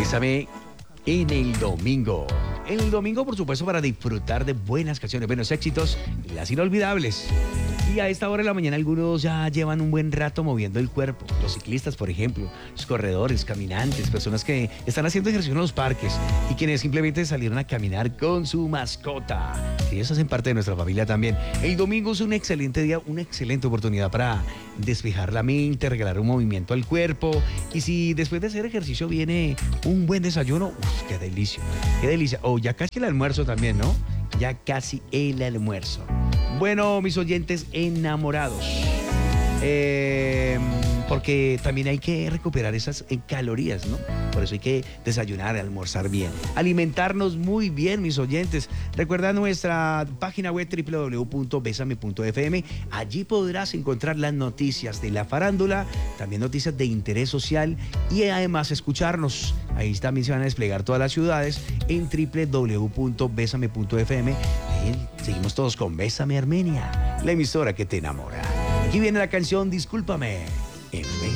Bésame en el domingo. En el domingo, por supuesto, para disfrutar de buenas canciones, buenos éxitos y las inolvidables. Y a esta hora de la mañana algunos ya llevan un buen rato moviendo el cuerpo. Los ciclistas, por ejemplo, los corredores, caminantes, personas que están haciendo ejercicio en los parques y quienes simplemente salieron a caminar con su mascota. Y ellos hacen parte de nuestra familia también. El domingo es un excelente día, una excelente oportunidad para despejar la mente, regalar un movimiento al cuerpo. Y si después de hacer ejercicio viene un buen desayuno, ¡uf, qué delicia! ¡Qué delicia! O ya casi el almuerzo también, ¿no? Ya casi el almuerzo. Bueno, mis oyentes enamorados, porque también hay que recuperar esas calorías, ¿no? Por eso hay que desayunar, almorzar bien, alimentarnos muy bien, mis oyentes. Recuerda nuestra página web www.besame.fm. Allí podrás encontrar las noticias de la farándula, también noticias de interés social y además escucharnos. Ahí también se van a desplegar todas las ciudades en www.besame.fm. Seguimos todos con Bésame Armenia, la emisora que te enamora. Aquí viene la canción Discúlpame. En